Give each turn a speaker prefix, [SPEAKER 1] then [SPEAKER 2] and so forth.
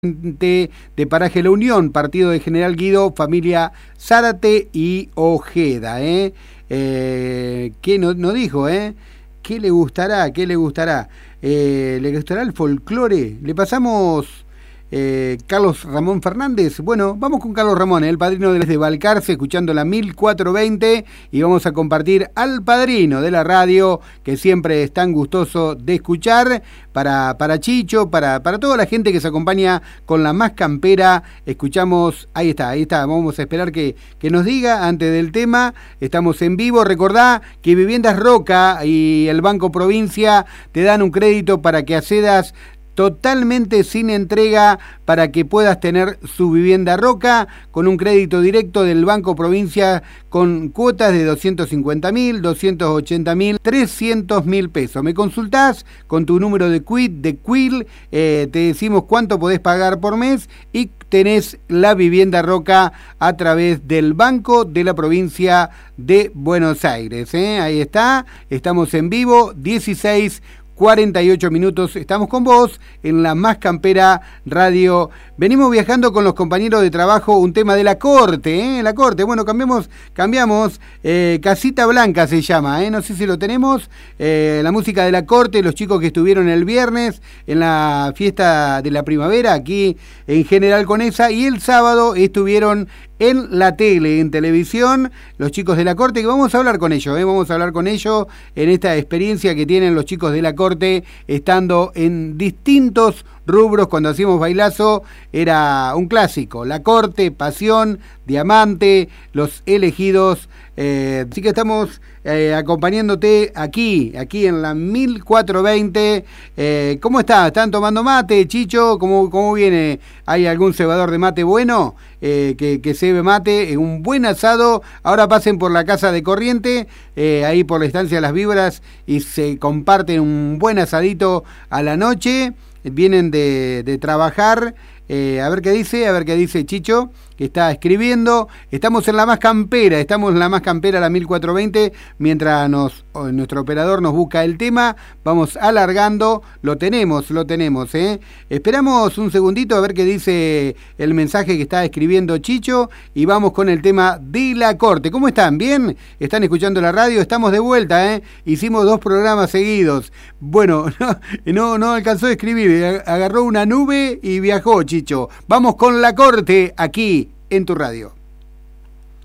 [SPEAKER 1] de Paraje La Unión, partido de General Guido, familia Zárate y Ojeda. ¿Qué no dijo? ¿Qué le gustará? ¿Qué le gustará? ¿Le gustará el folclore? Le pasamos Carlos Ramón Fernández. Bueno, vamos con Carlos Ramón, el padrino desde Balcarce, escuchando la 1420, y vamos a compartir al padrino de la radio, que siempre es tan gustoso de escuchar, para Chicho, para toda la gente que se acompaña con la más campera. Escuchamos, ahí está, vamos a esperar que nos diga antes del tema. Estamos en vivo. Recordá que Viviendas Roca y el Banco Provincia te dan un crédito para que accedas totalmente sin entrega, para que puedas tener su vivienda Roca con un crédito directo del Banco Provincia, con cuotas de 250.000, 280.000, 300.000 pesos. Me consultás con tu número de quit, de Quill, te decimos cuánto podés pagar por mes y tenés la vivienda Roca a través del Banco de la Provincia de Buenos Aires. Ahí está, estamos en vivo, 48 minutos, estamos con vos en la Más Campera Radio. Venimos viajando con los compañeros de trabajo, un tema de la corte, la corte. Bueno, cambiamos, Casita Blanca se llama, no sé si lo tenemos, la música de la corte, los chicos que estuvieron el viernes en la fiesta de la primavera aquí en General Conesa, y el sábado estuvieron en la tele, en televisión, los chicos de la corte, que vamos a hablar con ellos, en esta experiencia que tienen los chicos de la corte, estando en distintos rubros. Cuando hacíamos bailazo era un clásico, la corte, pasión, diamante, los elegidos. Así que estamos acompañándote aquí en la 1420. ¿Cómo está? ¿Están tomando mate, Chicho? ¿Cómo viene? ¿Hay algún cebador de mate bueno? Que cebe mate, un buen asado. Ahora pasen por la Casa de Corriente, ahí por la Estancia de las Víboras, y se comparten un buen asadito a la noche. Vienen de trabajar. A ver qué dice Chicho, que está escribiendo. Estamos en la Más Campera, la 1420, mientras nuestro operador nos busca el tema. Vamos alargando, lo tenemos. Esperamos un segundito a ver qué dice el mensaje que está escribiendo Chicho, y vamos con el tema de la corte. ¿Cómo están? ¿Bien? ¿Están escuchando la radio? Estamos de vuelta, hicimos 2 programas seguidos. Bueno, no alcanzó a escribir, agarró una nube y viajó, Chicho. Vamos con la corte aquí en tu radio.